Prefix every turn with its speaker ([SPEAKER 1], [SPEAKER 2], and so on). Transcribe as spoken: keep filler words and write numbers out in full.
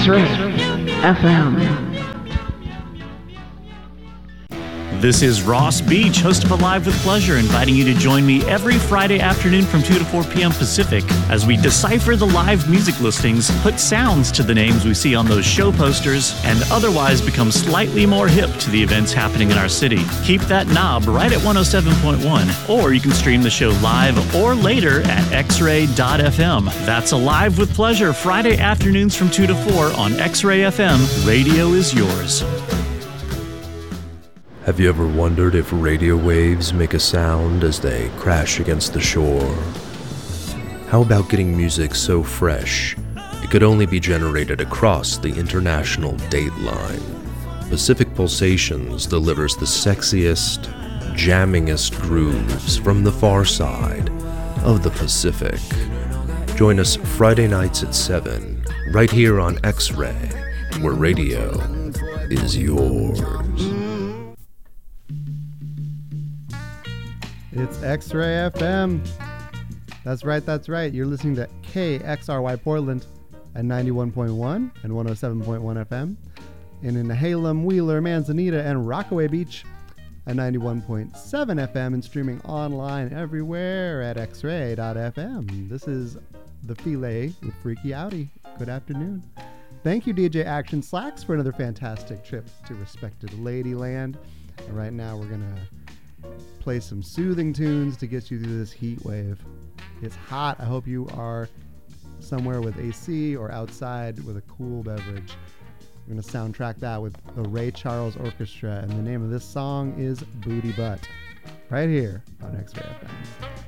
[SPEAKER 1] X-Ray F M.
[SPEAKER 2] This is Ross Beach, host of Alive with Pleasure, inviting you to join me every Friday afternoon from two to four p.m. Pacific as we decipher the live music listings, put sounds to the names we see on those show posters, and otherwise become slightly more hip to the events happening in our city. Keep that knob right at one oh seven point one, or you can stream the show live or later at x ray dot f m. That's Alive with Pleasure, Friday afternoons from two to four on X-Ray F M. Radio is yours.
[SPEAKER 3] Have you ever wondered if radio waves make a sound as they crash against the shore? How about getting music so fresh it could only be generated across the international date line? Pacific Pulsations delivers the sexiest, jammingest grooves from the far side of the Pacific. Join us Friday nights at seven, right here on X-Ray, where radio is yours.
[SPEAKER 4] It's X-Ray F M. That's right, that's right. You're listening to K X R Y Portland at ninety-one point one and one oh seven point one F M. And in Halem, Wheeler, Manzanita, and Rockaway Beach at ninety-one point seven F M and streaming online everywhere at x ray dot f m. This is The Filet with Freaky Audi. Good afternoon. Thank you, D J Action Slacks, for another fantastic trip to respected Ladyland. And right now we're going to play some soothing tunes to get you through this heat wave. It's hot. I hope you are somewhere with A C or outside with a cool beverage. We're going to soundtrack that with the Ray Charles Orchestra, and the name of this song is Booty Butt, right here on X-Ray F M.